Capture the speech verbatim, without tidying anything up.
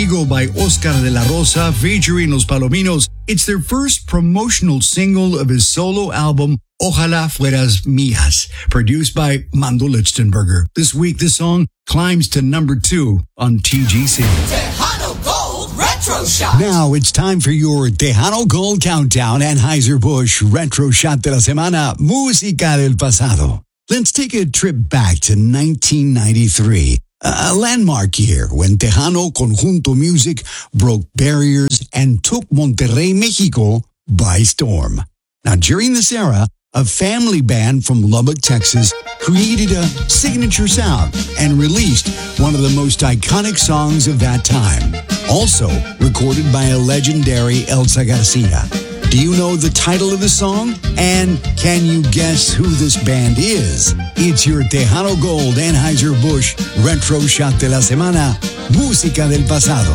Contigo by Oscar de la Rosa featuring Los Palominos. It's their first promotional single of his solo album, Ojalá Fueras Mías, produced by Mando Lichtenberger. This week, the song climbs to number two on T G C. Tejano Gold Retro Shot. Now it's time for your Tejano Gold Countdown Anheuser-Busch Retro Shot de la Semana, Música del Pasado. Let's take a trip back to nineteen ninety-three, a landmark year when Tejano Conjunto Music broke barriers and took Monterrey, Mexico by storm. Now, during this era, a family band from Lubbock, Texas, created a signature sound and released one of the most iconic songs of that time, also recorded by a legendary Elsa Garcia. Do you know the title of the song? And can you guess who this band is? It's your Tejano Gold Anheuser-Busch Retro Shot de la Semana, Música del Pasado.